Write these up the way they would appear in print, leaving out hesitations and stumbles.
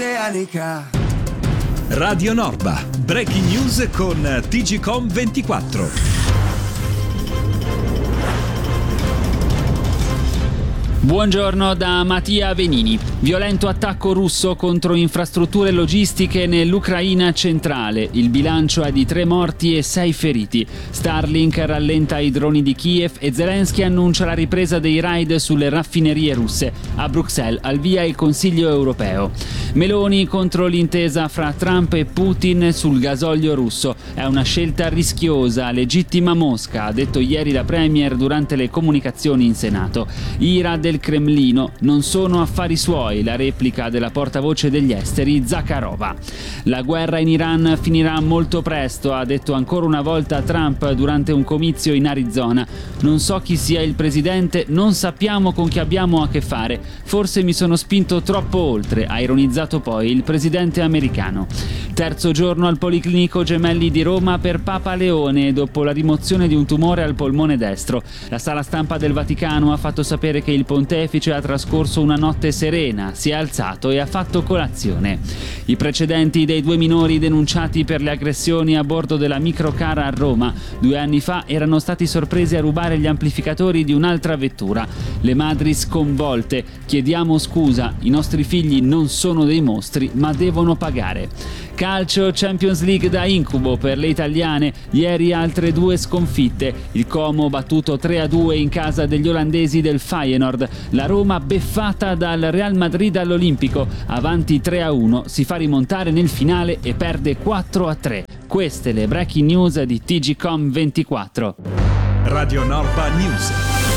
Radio Norba, breaking news con TGcom 24. Buongiorno da Mattia Venini. Violento attacco russo contro infrastrutture logistiche nell'Ucraina centrale. Il bilancio è di 3 morti e 6 feriti. Starlink rallenta i droni di Kiev e Zelensky annuncia la ripresa dei raid sulle raffinerie russe. A Bruxelles al via il Consiglio europeo. Meloni contro l'intesa fra Trump e Putin sul gasolio russo. È una scelta rischiosa, legittima Mosca, ha detto ieri la Premier durante le comunicazioni in Senato. Ira del Cremlino, non sono affari suoi, la replica della portavoce degli esteri Zakharova. La guerra in Iran finirà molto presto, ha detto ancora una volta Trump durante un comizio in Arizona. Non so chi sia il presidente, non sappiamo con chi abbiamo a che fare. Forse mi sono spinto troppo oltre, ha ironizzato poi il presidente americano. Terzo giorno al Policlinico Gemelli di Roma per Papa Leone dopo la rimozione di un tumore al polmone destro. La sala stampa del Vaticano ha fatto sapere che il pontefice ha trascorso una notte serena, si è alzato e ha fatto colazione. I precedenti dei 2 minori denunciati per le aggressioni a bordo della microcar a Roma 2 anni fa erano stati sorpresi a rubare gli amplificatori di un'altra vettura. Le madri sconvolte: chiediamo scusa, i nostri figli non sono dei mostri ma devono pagare. Calcio, Champions League da incubo per le italiane, ieri altre 2 sconfitte. Il Como battuto 3-2 in casa degli olandesi del Feyenoord. La Roma beffata dal Real Madrid all'Olimpico, avanti 3-1, si fa rimontare nel finale e perde 4-3. Queste le breaking news di TGcom 24. Radio Norba News.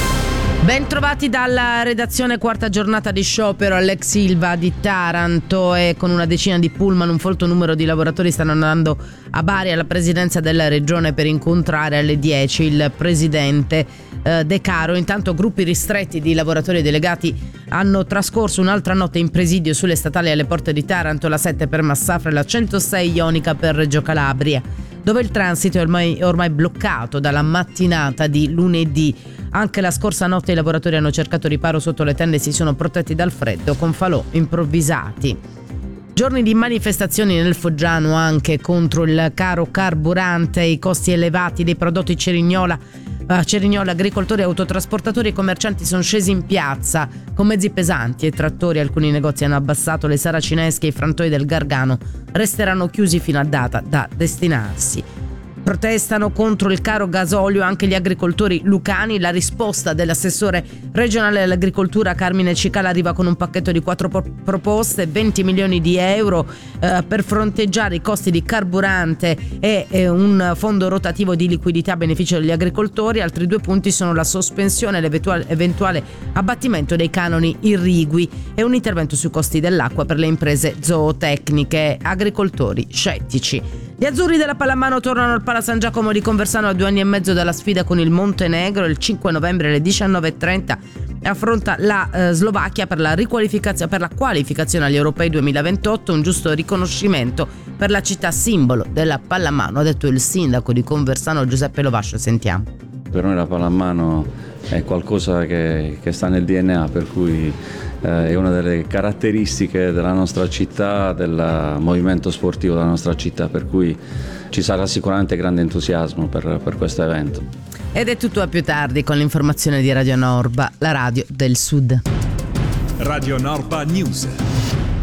Ben trovati dalla redazione. Quarta giornata di sciopero all'ex Ilva di Taranto e con una decina di pullman un folto numero di lavoratori stanno andando a Bari alla presidenza della regione per incontrare alle 10 il presidente De Caro. Intanto gruppi ristretti di lavoratori delegati hanno trascorso un'altra notte in presidio sulle statali alle porte di Taranto, la 7 per Massafra e la 106 Ionica per Reggio Calabria, dove il transito è ormai bloccato dalla mattinata di lunedì. Anche la scorsa notte i lavoratori hanno cercato riparo sotto le tende e si sono protetti dal freddo con falò improvvisati. Giorni di manifestazioni nel Foggiano anche contro il caro carburante e i costi elevati dei prodotti Cerignola. A Cerignola agricoltori, autotrasportatori e commercianti sono scesi in piazza con mezzi pesanti e trattori. Alcuni negozi hanno abbassato le saracinesche e i frantoi del Gargano resteranno chiusi fino a data da destinarsi. Protestano contro il caro gasolio anche gli agricoltori lucani. La risposta dell'assessore regionale all'agricoltura Carmine Cicala arriva con un pacchetto di 4 proposte, 20 milioni di euro per fronteggiare i costi di carburante e un fondo rotativo di liquidità a beneficio degli agricoltori. Altri 2 punti sono la sospensione e l'eventuale abbattimento dei canoni irrigui e un intervento sui costi dell'acqua per le imprese zootecniche. Agricoltori scettici. Gli azzurri della pallamano tornano al Pala San Giacomo di Conversano a 2 anni e mezzo dalla sfida con il Montenegro. Il 5 novembre alle 19:30 affronta la Slovacchia per la qualificazione agli Europei 2028, un giusto riconoscimento per la città simbolo della pallamano, ha detto il sindaco di Conversano Giuseppe Lovascio. Sentiamo. Per noi la pallamano è qualcosa che sta nel DNA, per cui è una delle caratteristiche della nostra città, del movimento sportivo della nostra città, per cui ci sarà sicuramente grande entusiasmo per questo evento. Ed è tutto a più tardi con l'informazione di Radio Norba, la radio del Sud. Radio Norba News.